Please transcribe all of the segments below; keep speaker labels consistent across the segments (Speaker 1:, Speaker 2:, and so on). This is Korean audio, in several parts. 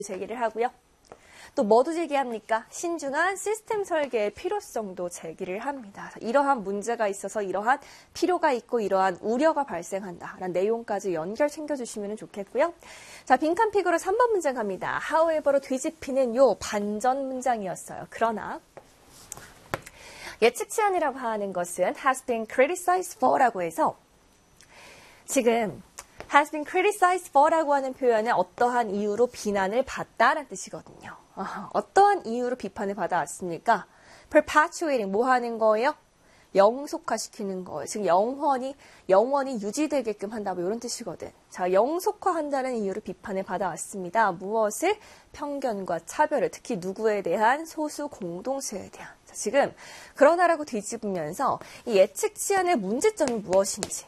Speaker 1: 제기를 하고요. 또 뭐도 제기합니까? 신중한 시스템 설계의 필요성도 제기를 합니다. 이러한 문제가 있어서 이러한 필요가 있고 이러한 우려가 발생한다라는 내용까지 연결 챙겨주시면 좋겠고요. 자, 빈칸픽으로 3번 문장 갑니다. however로 뒤집히는 요 반전 문장이었어요. 그러나 예측치 않으라고 하는 것은 has been criticized for라고 해서 지금 has been criticized for라고 하는 표현은 어떠한 이유로 비난을 받다라는 뜻이거든요. 어떠한 이유로 비판을 받아왔습니까? perpetuating 뭐 하는 거예요? 영속화시키는 거예요. 즉 영원히 유지되게끔 한다 뭐 이런 뜻이거든. 자, 영속화한다는 이유로 비판을 받아왔습니다. 무엇을? 편견과 차별을, 특히 누구에 대한? 소수 공동체에 대한. 자, 지금 그러나라고 뒤집으면서 이 예측치 않을 문제점이 무엇인지,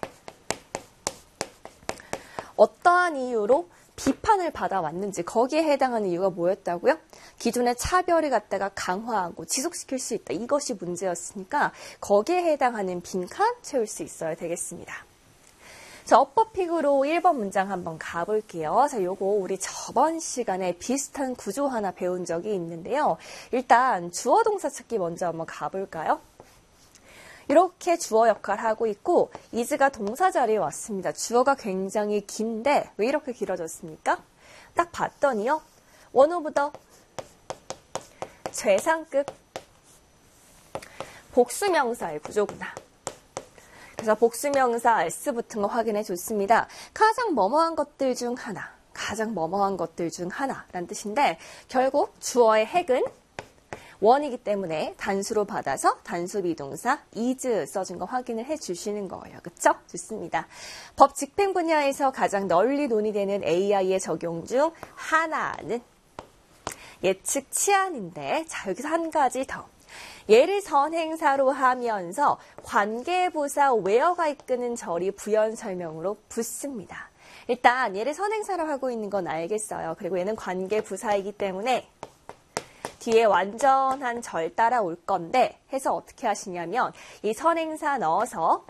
Speaker 1: 어떠한 이유로 비판을 받아왔는지, 거기에 해당하는 이유가 뭐였다고요? 기존의 차별을 갖다가 강화하고 지속시킬 수 있다. 이것이 문제였으니까 거기에 해당하는 빈칸 채울 수 있어야 되겠습니다. 자, 어퍼픽으로 1번 문장 한번 가볼게요. 자, 요거 우리 저번 시간에 비슷한 구조 하나 배운 적이 있는데요. 일단 주어 동사 찾기 먼저 한번 가볼까요? 이렇게 주어 역할을 하고 있고 is가 동사 자리에 왔습니다. 주어가 굉장히 긴데 왜 이렇게 길어졌습니까? 딱 봤더니요. one of the 최상급 복수명사의 구조구나. 그래서 복수명사 S 붙은 거 확인해 줬습니다. 가장 뭐뭐한 것들 중 하나, 가장 뭐뭐한 것들 중 하나라는 뜻인데 결국 주어의 핵은 원이기 때문에 단수로 받아서 단수 비동사 is 써준 거 확인을 해주시는 거예요. 그쵸? 좋습니다. 법 집행 분야에서 가장 널리 논의되는 AI의 적용 중 하나는 예측 치안인데, 자, 여기서 한 가지 더. 얘를 선행사로 하면서 관계부사 where가 이끄는 절이 부연 설명으로 붙습니다. 일단 얘를 선행사로 하고 있는 건 알겠어요. 그리고 얘는 관계부사이기 때문에 뒤에 완전한 절 따라올 건데 해서 어떻게 하시냐면 이 선행사 넣어서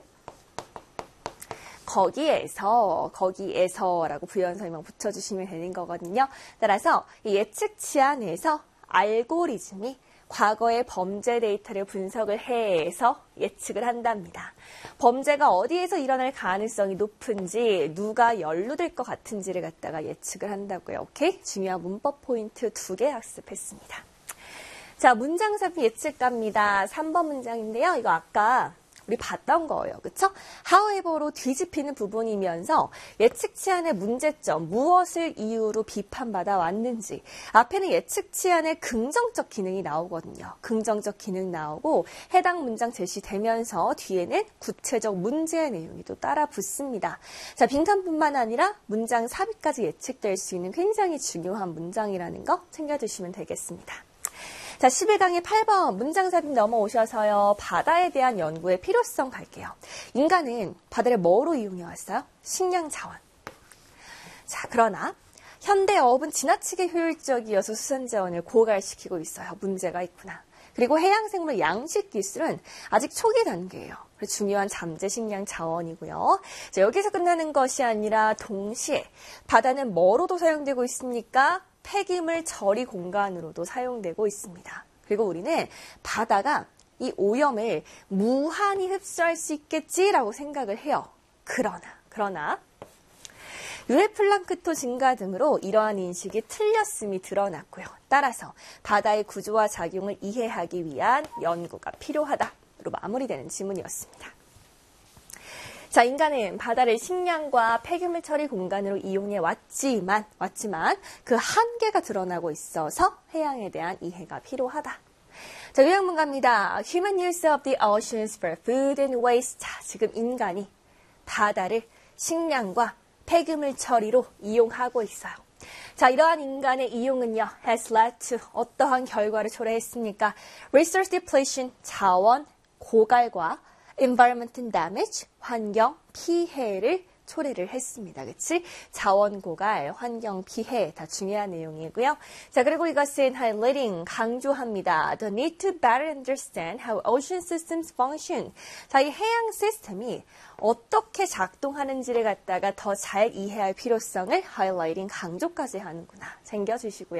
Speaker 1: 거기에서라고 부연 설명 붙여주시면 되는 거거든요. 따라서 이 예측치 안에서 알고리즘이 과거의 범죄 데이터를 분석을 해서 예측을 한답니다. 범죄가 어디에서 일어날 가능성이 높은지, 누가 연루될 것 같은지를 갖다가 예측을 한다고요. 오케이? 중요한 문법 포인트 2개 학습했습니다. 자, 문장 잡기 예측 갑니다. 3번 문장인데요. 이거 아까 우리 봤던 거예요. 그쵸? however로 뒤집히는 부분이면서 예측치 않의 문제점, 무엇을 이유로 비판받아 왔는지, 앞에는 예측치 않의 긍정적 기능이 나오거든요. 긍정적 기능 나오고 해당 문장 제시되면서 뒤에는 구체적 문제의 내용이 또 따라 붙습니다. 자, 빈칸뿐만 아니라 문장 삽입까지 예측될 수 있는 굉장히 중요한 문장이라는 거 챙겨주시면 되겠습니다. 자, 11강의 8번 문장 삽입 넘어오셔서요. 바다에 대한 연구의 필요성 갈게요. 인간은 바다를 뭐로 이용해 왔어요? 식량 자원. 자, 그러나 현대 어업은 지나치게 효율적이어서 수산 자원을 고갈시키고 있어요. 문제가 있구나. 그리고 해양생물 양식 기술은 아직 초기 단계예요. 중요한 잠재 식량 자원이고요. 자, 여기서 끝나는 것이 아니라 동시에 바다는 뭐로도 사용되고 있습니까? 폐기물 처리 공간으로도 사용되고 있습니다. 그리고 우리는 바다가 이 오염을 무한히 흡수할 수 있겠지라고 생각을 해요. 그러나 유해플랑크톤 증가 등으로 이러한 인식이 틀렸음이 드러났고요. 따라서 바다의 구조와 작용을 이해하기 위한 연구가 필요하다로 마무리되는 지문이었습니다. 자, 인간은 바다를 식량과 폐기물 처리 공간으로 이용해 왔지만 그 한계가 드러나고 있어서 해양에 대한 이해가 필요하다. 자, 요약문 갑니다. Human use of the oceans for food and waste. 자, 지금 인간이 바다를 식량과 폐기물 처리로 이용하고 있어요. 자, 이러한 인간의 이용은요, has led to 어떠한 결과를 초래했습니까? Resource depletion, 자원 고갈과 environmental damage, 환경 피해를 초래를 했습니다. 그치? 자원 고갈, 환경 피해 다 중요한 내용이고요. 자, 그리고 이것은 highlighting, 강조합니다. The need to better understand how ocean systems function. 자, 이 해양 시스템이 어떻게 작동하는지를 갖다가 더 잘 이해할 필요성을 highlighting, 강조까지 하는구나. 챙겨주시고요.